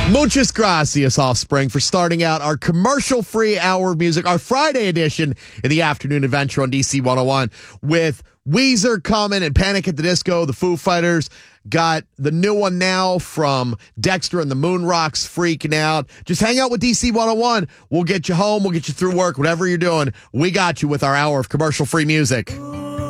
Muchas gracias, Offspring, for starting out our commercial-free hour of music, our Friday edition in the afternoon adventure on DC 101 with Weezer coming and Panic at the Disco. The Foo Fighters got the new one now from Dexter and the Moon Rocks freaking out. Just hang out with DC 101. We'll get you home. We'll get you through work, whatever you're doing. We got you with our hour of commercial-free music.